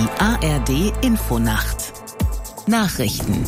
Die ARD-Infonacht. Nachrichten.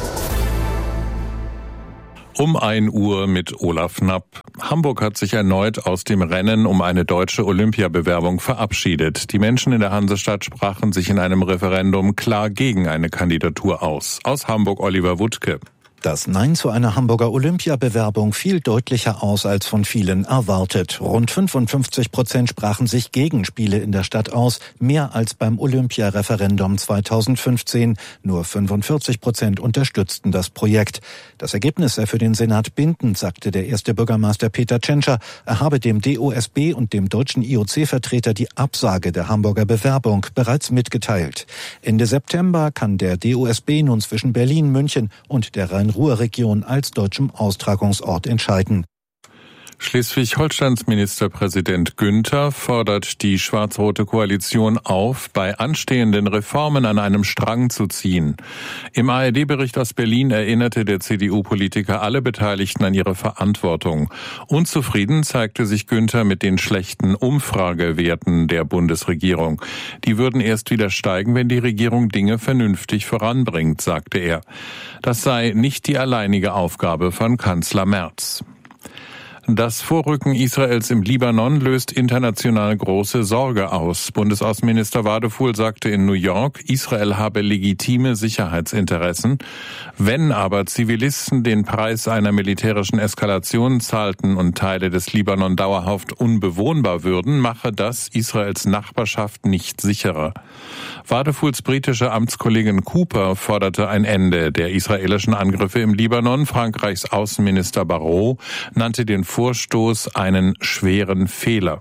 Um 1 Uhr mit Olaf Knapp. Hamburg hat sich erneut aus dem Rennen um eine deutsche Olympiabewerbung verabschiedet. Die Menschen in der Hansestadt sprachen sich in einem Referendum klar gegen eine Kandidatur aus. Aus Hamburg Oliver Wuttke. Das Nein zu einer Hamburger Olympiabewerbung fiel deutlicher aus als von vielen erwartet. Rund 55% sprachen sich gegen Spiele in der Stadt aus, mehr als beim Olympiareferendum 2015. Nur 45% unterstützten das Projekt. Das Ergebnis sei für den Senat bindend, sagte der erste Bürgermeister Peter Tschentscher. Er habe dem DOSB und dem deutschen IOC-Vertreter die Absage der Hamburger Bewerbung bereits mitgeteilt. Ende September kann der DOSB nun zwischen Berlin, München und der Rhein-Ruhr-Region als deutschem Austragungsort entscheiden. Schleswig-Holsteins Ministerpräsident Günther fordert die schwarz-rote Koalition auf, bei anstehenden Reformen an einem Strang zu ziehen. Im ARD-Bericht aus Berlin erinnerte der CDU-Politiker alle Beteiligten an ihre Verantwortung. Unzufrieden zeigte sich Günther mit den schlechten Umfragewerten der Bundesregierung. Die würden erst wieder steigen, wenn die Regierung Dinge vernünftig voranbringt, sagte er. Das sei nicht die alleinige Aufgabe von Kanzler Merz. Das Vorrücken Israels im Libanon löst international große Sorge aus. Bundesaußenminister Wadefuhl sagte in New York, Israel habe legitime Sicherheitsinteressen. Wenn aber Zivilisten den Preis einer militärischen Eskalation zahlten und Teile des Libanon dauerhaft unbewohnbar würden, mache das Israels Nachbarschaft nicht sicherer. Wadefuhls britische Amtskollegin Cooper forderte ein Ende der israelischen Angriffe im Libanon. Frankreichs Außenminister Barrot nannte den Vorstoß einen schweren Fehler.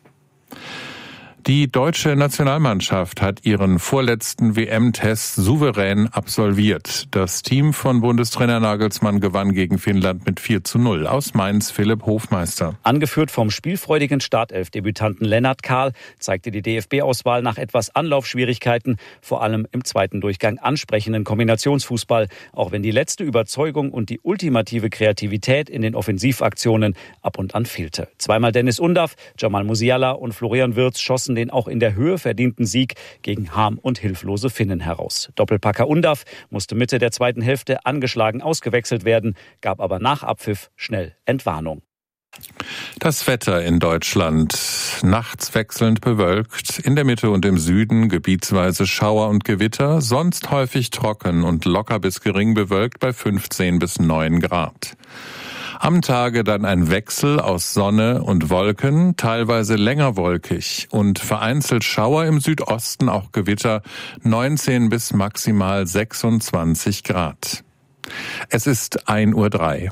Die deutsche Nationalmannschaft hat ihren vorletzten WM-Test souverän absolviert. Das Team von Bundestrainer Nagelsmann gewann gegen Finnland mit 4:0. Aus Mainz Philipp Hofmeister. Angeführt vom spielfreudigen Startelf-Debütanten Lennart Kahl zeigte die DFB-Auswahl nach etwas Anlaufschwierigkeiten, vor allem im zweiten Durchgang ansprechenden Kombinationsfußball, auch wenn die letzte Überzeugung und die ultimative Kreativität in den Offensivaktionen ab und an fehlte. Zweimal Dennis Undaff, Jamal Musiala und Florian Wirtz schossen den auch in der Höhe verdienten Sieg gegen Harm und hilflose Finnen heraus. Doppelpacker Undaff musste Mitte der zweiten Hälfte angeschlagen ausgewechselt werden, gab aber nach Abpfiff schnell Entwarnung. Das Wetter in Deutschland. Nachts wechselnd bewölkt, in der Mitte und im Süden gebietsweise Schauer und Gewitter, sonst häufig trocken und locker bis gering bewölkt bei 15 bis 9 Grad. Am Tage dann ein Wechsel aus Sonne und Wolken, teilweise länger wolkig und vereinzelt Schauer im Südosten, auch Gewitter, 19 bis maximal 26 Grad. Es ist 1:03 Uhr.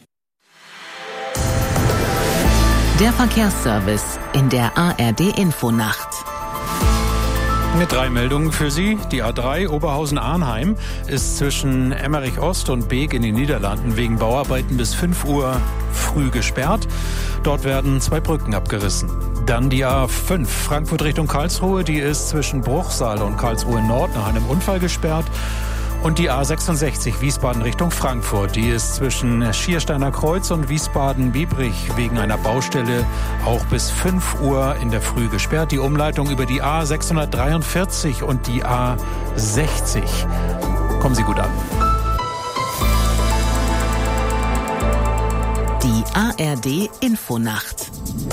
Der Verkehrsservice in der ARD-Infonacht. Mit 3 Meldungen für Sie. Die A3 Oberhausen-Arnheim ist zwischen Emmerich-Ost und Beek in den Niederlanden wegen Bauarbeiten bis 5 Uhr früh gesperrt. Dort werden 2 Brücken abgerissen. Dann die A5 Frankfurt Richtung Karlsruhe. Die ist zwischen Bruchsal und Karlsruhe Nord nach einem Unfall gesperrt. Und die A66 Wiesbaden Richtung Frankfurt, die ist zwischen Schiersteiner Kreuz und Wiesbaden-Biebrich wegen einer Baustelle auch bis 5 Uhr in der Früh gesperrt. Die Umleitung über die A643 und die A60. Kommen Sie gut an. Die ARD-Infonacht.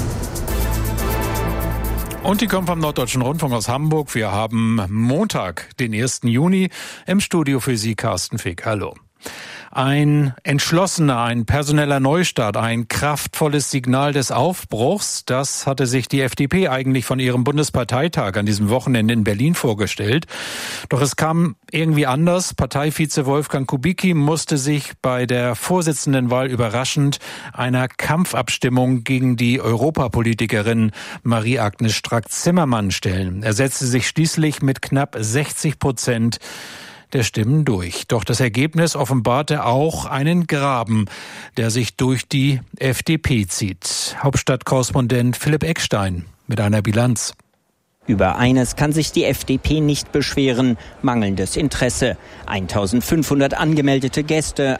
Und die kommt vom Norddeutschen Rundfunk aus Hamburg. Wir haben Montag, den 1. Juni. Im Studio für Sie Carsten Fick. Hallo. Ein entschlossener, ein personeller Neustart, ein kraftvolles Signal des Aufbruchs, das hatte sich die FDP eigentlich von ihrem Bundesparteitag an diesem Wochenende in Berlin vorgestellt. Doch es kam irgendwie anders. Parteivize Wolfgang Kubicki musste sich bei der Vorsitzendenwahl überraschend einer Kampfabstimmung gegen die Europapolitikerin Marie-Agnes Strack-Zimmermann stellen. Er setzte sich schließlich mit knapp 60% der Stimmen durch. Doch das Ergebnis offenbarte auch einen Graben, der sich durch die FDP zieht. Hauptstadtkorrespondent Philipp Eckstein mit einer Bilanz. Über eines kann sich die FDP nicht beschweren: mangelndes Interesse. 1500 angemeldete Gäste,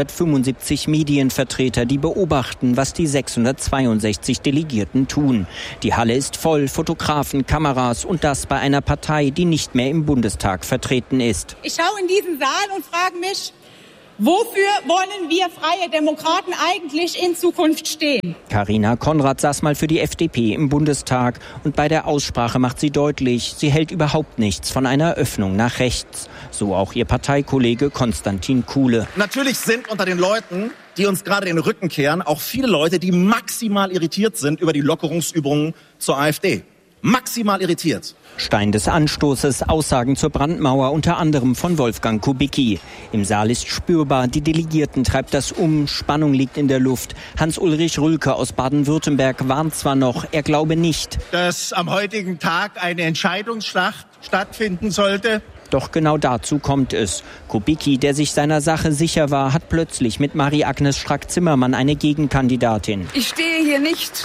175 Medienvertreter, die beobachten, was die 662 Delegierten tun. Die Halle ist voll, Fotografen, Kameras, und das bei einer Partei, die nicht mehr im Bundestag vertreten ist. Ich schaue in diesen Saal und frage mich, wofür wollen wir Freie Demokraten eigentlich in Zukunft stehen? Carina Konrad saß mal für die FDP im Bundestag und bei der Aussprache macht sie deutlich, sie hält überhaupt nichts von einer Öffnung nach rechts. So auch ihr Parteikollege Konstantin Kuhle. Natürlich sind unter den Leuten, die uns gerade den Rücken kehren, auch viele Leute, die maximal irritiert sind über die Lockerungsübungen zur AfD. Maximal irritiert. Stein des Anstoßes, Aussagen zur Brandmauer, unter anderem von Wolfgang Kubicki. Im Saal ist spürbar, die Delegierten treibt das um, Spannung liegt in der Luft. Hans-Ulrich Rülke aus Baden-Württemberg warnt zwar noch, er glaube nicht, dass am heutigen Tag eine Entscheidungsschlacht stattfinden sollte. Doch genau dazu kommt es. Kubicki, der sich seiner Sache sicher war, hat plötzlich mit Marie-Agnes Strack-Zimmermann eine Gegenkandidatin. Ich stehe hier nicht,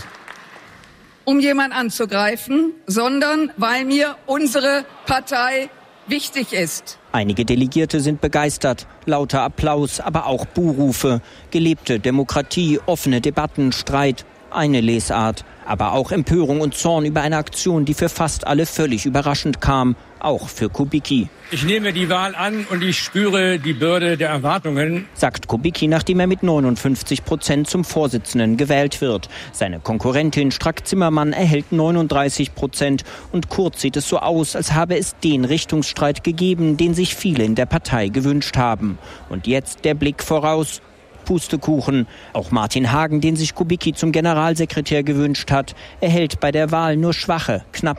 um jemanden anzugreifen, sondern weil mir unsere Partei wichtig ist. Einige Delegierte sind begeistert, lauter Applaus, aber auch Buhrufe. Gelebte Demokratie, offene Debatten, Streit, eine Lesart. Aber auch Empörung und Zorn über eine Aktion, die für fast alle völlig überraschend kam, auch für Kubicki. Ich nehme die Wahl an und ich spüre die Bürde der Erwartungen, sagt Kubicki, nachdem er mit 59% zum Vorsitzenden gewählt wird. Seine Konkurrentin Strack-Zimmermann erhält 39% und kurz sieht es so aus, als habe es den Richtungsstreit gegeben, den sich viele in der Partei gewünscht haben. Und jetzt der Blick voraus. Pustekuchen. Auch Martin Hagen, den sich Kubicki zum Generalsekretär gewünscht hat, erhält bei der Wahl nur schwache, knappe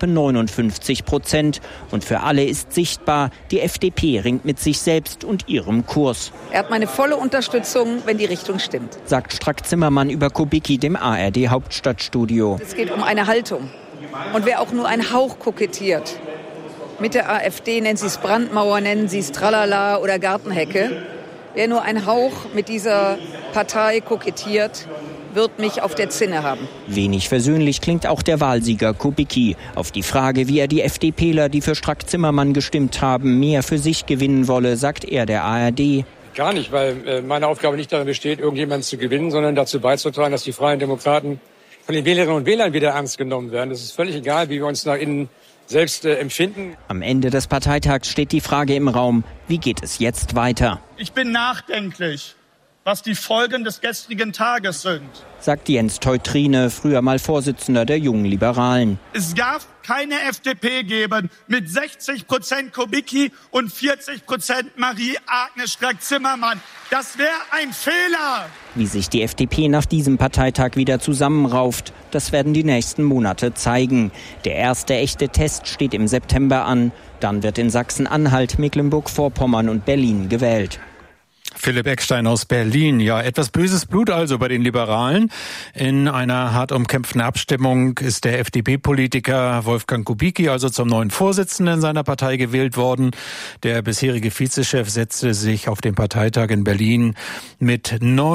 59%. Und für alle ist sichtbar, die FDP ringt mit sich selbst und ihrem Kurs. Er hat meine volle Unterstützung, wenn die Richtung stimmt, sagt Strack-Zimmermann über Kubicki dem ARD-Hauptstadtstudio. Es geht um eine Haltung. Und wer auch nur einen Hauch kokettiert mit der AfD, nennen Sie es Brandmauer, nennen Sie es Tralala oder Gartenhecke, wer nur ein Hauch mit dieser Partei kokettiert, wird mich auf der Zinne haben. Wenig versöhnlich klingt auch der Wahlsieger Kubicki. Auf die Frage, wie er die FDPler, die für Strack-Zimmermann gestimmt haben, mehr für sich gewinnen wolle, sagt er der ARD. gar nicht, weil meine Aufgabe nicht darin besteht, irgendjemanden zu gewinnen, sondern dazu beizutragen, dass die Freien Demokraten von den Wählerinnen und Wählern wieder ernst genommen werden. Es ist völlig egal, wie wir uns nach innen selbst empfinden. Am Ende des Parteitags steht die Frage im Raum, wie geht es jetzt weiter? Ich bin nachdenklich, was die Folgen des gestrigen Tages sind, sagt Jens Teutrine, früher mal Vorsitzender der Jungen Liberalen. Es darf keine FDP geben mit 60% Kubicki und 40% Marie-Agnes Strack-Zimmermann. Das wäre ein Fehler. Wie sich die FDP nach diesem Parteitag wieder zusammenrauft, das werden die nächsten Monate zeigen. Der erste echte Test steht im September an. Dann wird in Sachsen-Anhalt, Mecklenburg-Vorpommern und Berlin gewählt. Philipp Eckstein aus Berlin. Ja, etwas böses Blut also bei den Liberalen. In einer hart umkämpften Abstimmung ist der FDP-Politiker Wolfgang Kubicki also zum neuen Vorsitzenden seiner Partei gewählt worden. Der bisherige Vizechef setzte sich auf dem Parteitag in Berlin mit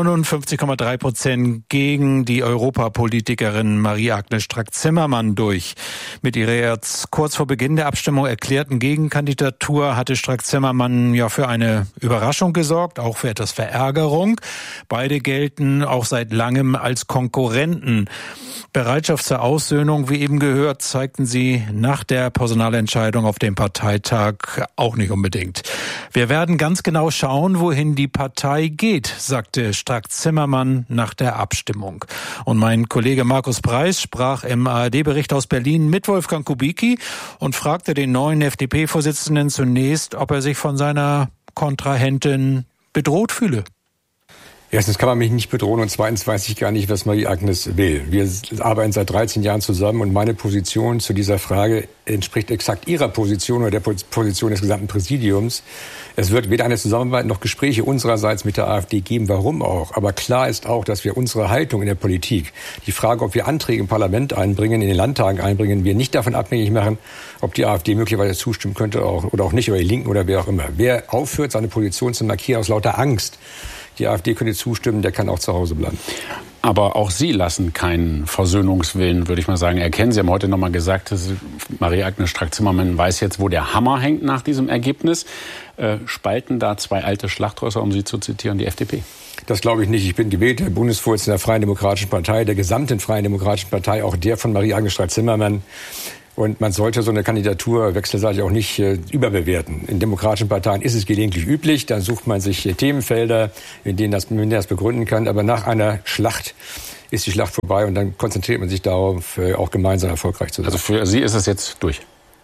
59,3% gegen die Europapolitikerin Marie-Agnes Strack-Zimmermann durch. Mit ihrer jetzt kurz vor Beginn der Abstimmung erklärten Gegenkandidatur hatte Strack-Zimmermann ja für eine Überraschung gesorgt, auch für etwas Verärgerung. Beide gelten auch seit langem als Konkurrenten. Bereitschaft zur Aussöhnung, wie eben gehört, zeigten sie nach der Personalentscheidung auf dem Parteitag auch nicht unbedingt. Wir werden ganz genau schauen, wohin die Partei geht, sagte Strack-Zimmermann nach der Abstimmung. Und mein Kollege Markus Preis sprach im ARD-Bericht aus Berlin mit Wolfgang Kubicki und fragte den neuen FDP-Vorsitzenden zunächst, ob er sich von seiner Kontrahentin bedroht fühle. Erstens kann man mich nicht bedrohen und zweitens weiß ich gar nicht, was Marie-Agnes will. Wir arbeiten seit 13 Jahren zusammen und meine Position zu dieser Frage entspricht exakt ihrer Position oder der Position des gesamten Präsidiums. Es wird weder eine Zusammenarbeit noch Gespräche unsererseits mit der AfD geben, warum auch. Aber klar ist auch, dass wir unsere Haltung in der Politik, die Frage, ob wir Anträge im Parlament einbringen, in den Landtagen einbringen, wir nicht davon abhängig machen, ob die AfD möglicherweise zustimmen könnte oder auch nicht, oder die Linken oder wer auch immer. Wer aufhört, seine Position zu markieren aus lauter Angst, die AfD könnte zustimmen, der kann auch zu Hause bleiben. Aber auch Sie lassen keinen Versöhnungswillen, würde ich mal sagen, erkennen. Sie haben heute nochmal gesagt, Marie-Agnes Strack-Zimmermann weiß jetzt, wo der Hammer hängt nach diesem Ergebnis. Spalten da zwei alte Schlachtrösser, um Sie zu zitieren, die FDP? Das glaube ich nicht. Ich bin gewählter Bundesvorsitzender der Freien Demokratischen Partei, der gesamten Freien Demokratischen Partei, auch der von Marie-Agnes Strack-Zimmermann. Und man sollte so eine Kandidatur wechselseitig auch nicht überbewerten. In demokratischen Parteien ist es gelegentlich üblich. Dann sucht man sich Themenfelder, in denen man das begründen kann. Aber nach einer Schlacht ist die Schlacht vorbei und dann konzentriert man sich darauf, auch gemeinsam erfolgreich zu sein. Also für Sie ist es jetzt durch?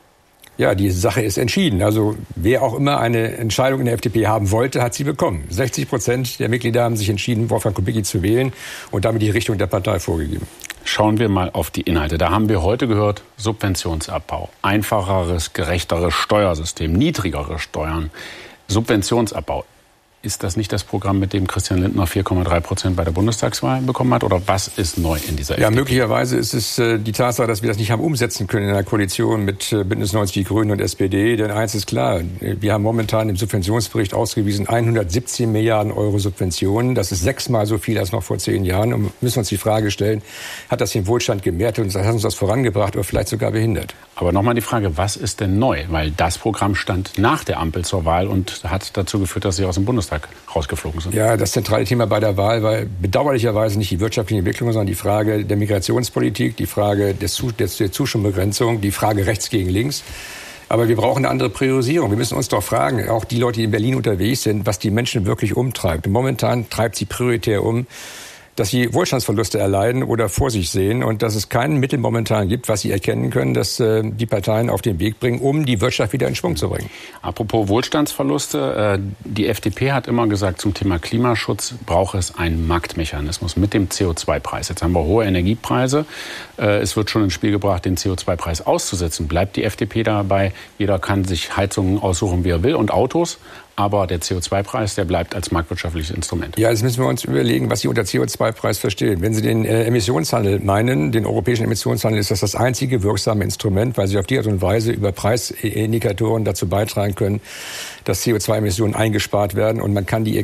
Ja, die Sache ist entschieden. Also wer auch immer eine Entscheidung in der FDP haben wollte, hat sie bekommen. 60% der Mitglieder haben sich entschieden, Wolfgang Kubicki zu wählen und damit die Richtung der Partei vorgegeben. Schauen wir mal auf die Inhalte. Da haben wir heute gehört, Subventionsabbau, einfacheres, gerechteres Steuersystem, niedrigere Steuern, Subventionsabbau. Ist das nicht das Programm, mit dem Christian Lindner 4,3% bei der Bundestagswahl bekommen hat? Oder was ist neu in dieser FDP? Ja, möglicherweise ist es die Tatsache, dass wir das nicht haben umsetzen können in einer Koalition mit Bündnis 90 Die Grünen und SPD. Denn eins ist klar, wir haben momentan im Subventionsbericht ausgewiesen 117 Milliarden Euro Subventionen. Das ist 6-mal so viel als noch vor 10 Jahren. Und wir müssen uns die Frage stellen, hat das den Wohlstand gemehrt und hat uns das vorangebracht oder vielleicht sogar behindert? Aber nochmal die Frage, was ist denn neu? Weil das Programm stand nach der Ampel zur Wahl und hat dazu geführt, dass Sie aus dem Bundestag rausgeflogen sind. Ja, das zentrale Thema bei der Wahl war bedauerlicherweise nicht die wirtschaftliche Entwicklung, sondern die Frage der Migrationspolitik, die Frage der Zuschusssbegrenzung, die Frage rechts gegen links. Aber wir brauchen eine andere Priorisierung. Wir müssen uns doch fragen, auch die Leute, die in Berlin unterwegs sind, was die Menschen wirklich umtreibt. Und momentan treibt sie prioritär um, dass sie Wohlstandsverluste erleiden oder vor sich sehen und dass es kein Mittel momentan gibt, was sie erkennen können, dass die Parteien auf den Weg bringen, um die Wirtschaft wieder in Schwung zu bringen. Apropos Wohlstandsverluste, die FDP hat immer gesagt, zum Thema Klimaschutz braucht es einen Marktmechanismus mit dem CO2-Preis. Jetzt haben wir hohe Energiepreise. Es wird schon ins Spiel gebracht, den CO2-Preis auszusetzen. Bleibt die FDP dabei? Jeder kann sich Heizungen aussuchen, wie er will und Autos. Aber der CO2-Preis, der bleibt als marktwirtschaftliches Instrument. Ja, jetzt müssen wir uns überlegen, was Sie unter CO2-Preis verstehen. Wenn Sie den Emissionshandel meinen, den europäischen Emissionshandel, ist das einzige wirksame Instrument, weil Sie auf die Art und Weise über Preisindikatoren dazu beitragen können, dass CO2-Emissionen eingespart werden. Und man kann die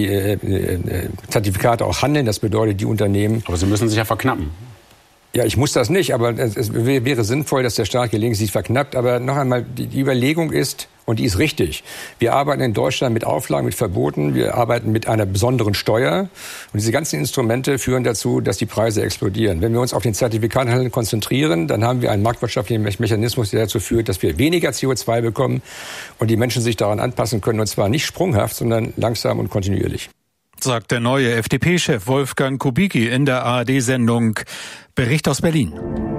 Zertifikate auch handeln. Das bedeutet, die Unternehmen... Aber Sie müssen sich ja verknappen. Ja, ich muss das nicht, aber es wäre sinnvoll, dass der Staat gelegentlich sich verknappt. Aber noch einmal, die Überlegung ist, und die ist richtig, wir arbeiten in Deutschland mit Auflagen, mit Verboten, wir arbeiten mit einer besonderen Steuer. Und diese ganzen Instrumente führen dazu, dass die Preise explodieren. Wenn wir uns auf den Zertifikatehandel konzentrieren, dann haben wir einen marktwirtschaftlichen Mechanismus, der dazu führt, dass wir weniger CO2 bekommen und die Menschen sich daran anpassen können. Und zwar nicht sprunghaft, sondern langsam und kontinuierlich. Sagt der neue FDP-Chef Wolfgang Kubicki in der ARD-Sendung Bericht aus Berlin.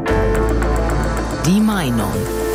Die Meinung.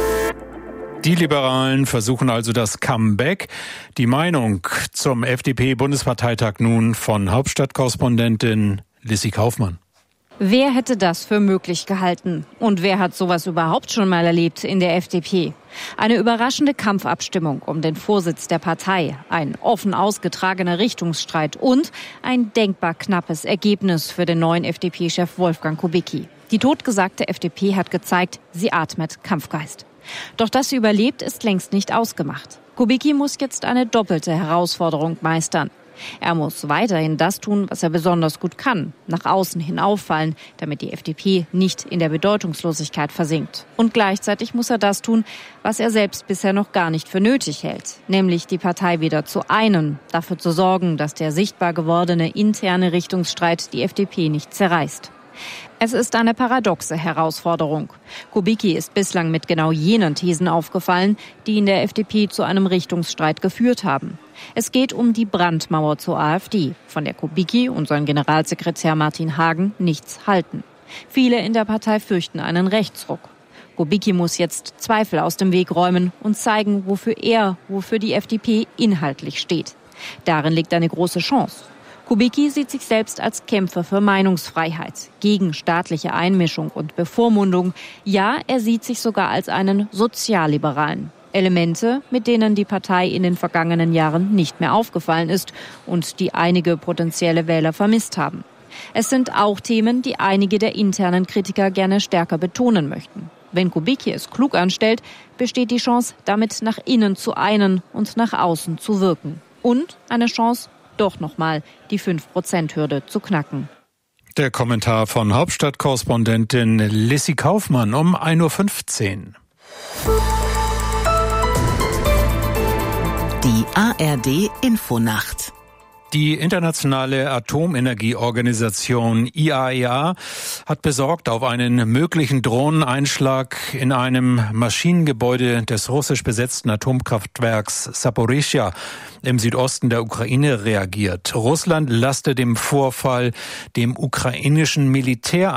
Die Liberalen versuchen also das Comeback. Die Meinung zum FDP-Bundesparteitag nun von Hauptstadtkorrespondentin Lissy Kaufmann. Wer hätte das für möglich gehalten? Und wer hat sowas überhaupt schon mal erlebt in der FDP? Eine überraschende Kampfabstimmung um den Vorsitz der Partei, ein offen ausgetragener Richtungsstreit und ein denkbar knappes Ergebnis für den neuen FDP-Chef Wolfgang Kubicki. Die totgesagte FDP hat gezeigt, sie atmet Kampfgeist. Doch dass sie überlebt, ist längst nicht ausgemacht. Kubicki muss jetzt eine doppelte Herausforderung meistern. Er muss weiterhin das tun, was er besonders gut kann, nach außen hin auffallen, damit die FDP nicht in der Bedeutungslosigkeit versinkt. Und gleichzeitig muss er das tun, was er selbst bisher noch gar nicht für nötig hält, nämlich die Partei wieder zu einen, dafür zu sorgen, dass der sichtbar gewordene interne Richtungsstreit die FDP nicht zerreißt. Es ist eine paradoxe Herausforderung. Kubicki ist bislang mit genau jenen Thesen aufgefallen, die in der FDP zu einem Richtungsstreit geführt haben. Es geht um die Brandmauer zur AfD, von der Kubicki und sein Generalsekretär Martin Hagen nichts halten. Viele in der Partei fürchten einen Rechtsruck. Kubicki muss jetzt Zweifel aus dem Weg räumen und zeigen, wofür die FDP inhaltlich steht. Darin liegt eine große Chance. Kubicki sieht sich selbst als Kämpfer für Meinungsfreiheit, gegen staatliche Einmischung und Bevormundung. Ja, er sieht sich sogar als einen Sozialliberalen. Elemente, mit denen die Partei in den vergangenen Jahren nicht mehr aufgefallen ist und die einige potenzielle Wähler vermisst haben. Es sind auch Themen, die einige der internen Kritiker gerne stärker betonen möchten. Wenn Kubicki es klug anstellt, besteht die Chance, damit nach innen zu einen und nach außen zu wirken. Und eine Chance, doch nochmal die 5%-Hürde zu knacken. Der Kommentar von Hauptstadtkorrespondentin Lissy Kaufmann um 1.15 Uhr. Die ARD-Infonacht. Die internationale Atomenergieorganisation IAEA hat besorgt auf einen möglichen Drohneneinschlag in einem Maschinengebäude des russisch besetzten Atomkraftwerks Saporischschja im Südosten der Ukraine reagiert. Russland lastet dem Vorfall dem ukrainischen Militär